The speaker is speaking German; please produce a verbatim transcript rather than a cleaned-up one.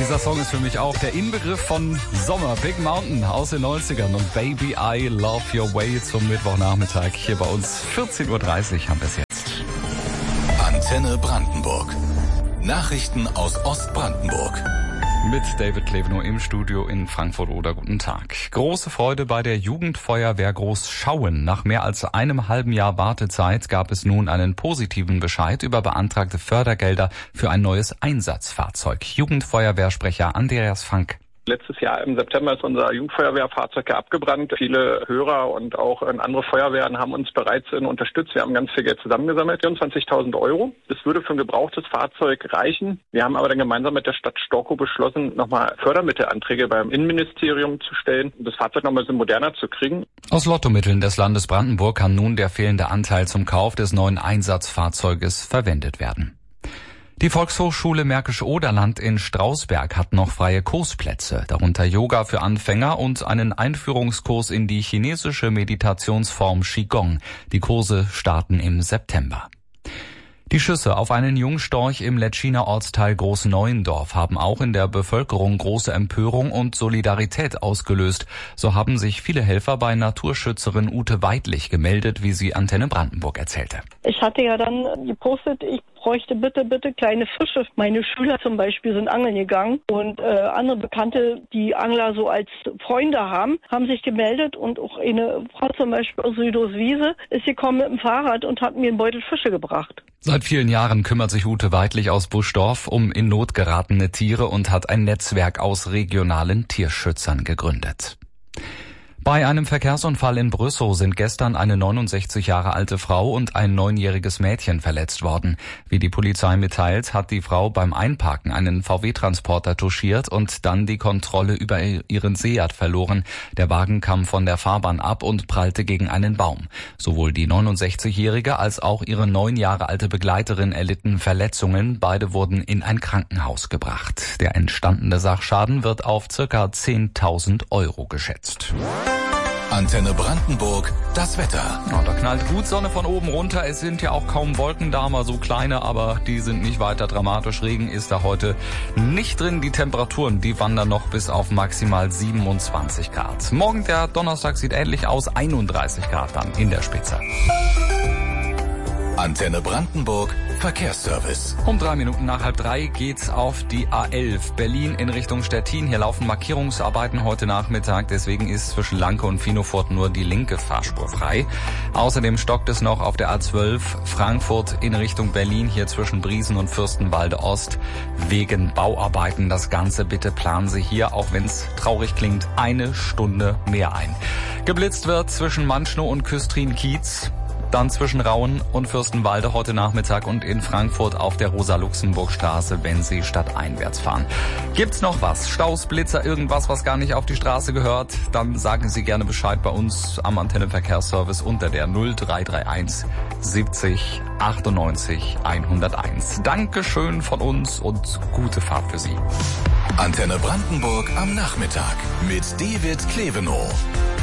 Dieser Song ist für mich auch der Inbegriff von Sommer. Big Mountain aus den neunzigern und Baby I Love Your Way zum Mittwochnachmittag. Hier bei uns vierzehn Uhr dreißig haben wir es jetzt. Antenne Brandenburg. Nachrichten aus Ostbrandenburg. Mit David Klevenow im Studio in Frankfurt oder guten Tag. Große Freude bei der Jugendfeuerwehr Großschauen. Nach mehr als einem halben Jahr Wartezeit gab es nun einen positiven Bescheid über beantragte Fördergelder für ein neues Einsatzfahrzeug. Jugendfeuerwehrsprecher Andreas Frank. Letztes Jahr im September ist unser Jugendfeuerwehrfahrzeug abgebrannt. Viele Hörer und auch andere Feuerwehren haben uns bereits unterstützt. Wir haben ganz viel Geld zusammengesammelt, vierundzwanzigtausend Euro. Das würde für ein gebrauchtes Fahrzeug reichen. Wir haben aber dann gemeinsam mit der Stadt Storkow beschlossen, nochmal Fördermittelanträge beim Innenministerium zu stellen, um das Fahrzeug nochmal so moderner zu kriegen. Aus Lottomitteln des Landes Brandenburg kann nun der fehlende Anteil zum Kauf des neuen Einsatzfahrzeuges verwendet werden. Die Volkshochschule Märkisch-Oderland in Strausberg hat noch freie Kursplätze, darunter Yoga für Anfänger und einen Einführungskurs in die chinesische Meditationsform Qigong. Die Kurse starten im September. Die Schüsse auf einen Jungstorch im Letschiner Ortsteil Großneuendorf haben auch in der Bevölkerung große Empörung und Solidarität ausgelöst. So haben sich viele Helfer bei Naturschützerin Ute Weidlich gemeldet, wie sie Antenne Brandenburg erzählte. Ich hatte ja dann gepostet, ich bräuchte bitte, bitte kleine Fische. Meine Schüler zum Beispiel sind angeln gegangen und äh, andere Bekannte, die Angler so als Freunde haben, haben sich gemeldet und auch eine Frau zum Beispiel aus Südoswiese ist gekommen mit dem Fahrrad und hat mir einen Beutel Fische gebracht. Seit vielen Jahren kümmert sich Ute Weidlich aus Buschdorf um in Not geratene Tiere und hat ein Netzwerk aus regionalen Tierschützern gegründet. Bei einem Verkehrsunfall in Brüssow sind gestern eine neunundsechzig Jahre alte Frau und ein neunjähriges Mädchen verletzt worden. Wie die Polizei mitteilt, hat die Frau beim Einparken einen V W-Transporter touchiert und dann die Kontrolle über ihren Seat verloren. Der Wagen kam von der Fahrbahn ab und prallte gegen einen Baum. Sowohl die neunundsechzigjährige als auch ihre neun Jahre alte Begleiterin erlitten Verletzungen. Beide wurden in ein Krankenhaus gebracht. Der entstandene Sachschaden wird auf circa zehntausend Euro geschätzt. Antenne Brandenburg, das Wetter. Ja, da knallt gut Sonne von oben runter. Es sind ja auch kaum Wolken da, mal so kleine, aber die sind nicht weiter dramatisch. Regen ist da heute nicht drin. Die Temperaturen, die wandern noch bis auf maximal siebenundzwanzig Grad. Morgen, der Donnerstag, sieht ähnlich aus. einunddreißig Grad dann in der Spitze. Antenne Brandenburg, Verkehrsservice. Um drei Minuten nach halb drei geht's auf die A elf Berlin in Richtung Stettin. Hier laufen Markierungsarbeiten heute Nachmittag. Deswegen ist zwischen Lanke und Finofurt nur die linke Fahrspur frei. Außerdem stockt es noch auf der A zwölf Frankfurt in Richtung Berlin. Hier zwischen Briesen und Fürstenwalde Ost wegen Bauarbeiten. Das Ganze bitte planen Sie hier, auch wenn es traurig klingt, eine Stunde mehr ein. Geblitzt wird zwischen Manschnow und Küstrin-Kiez. Dann zwischen Rauen und Fürstenwalde heute Nachmittag und in Frankfurt auf der Rosa-Luxemburg-Straße, wenn Sie stadteinwärts fahren. Gibt's noch was? Staus, Blitzer, irgendwas, was gar nicht auf die Straße gehört? Dann sagen Sie gerne Bescheid bei uns am Antennenverkehrsservice unter der null drei drei eins siebzig achtundneunzig hunderteins. Dankeschön von uns und gute Fahrt für Sie. Antenne Brandenburg am Nachmittag mit David Klevenow.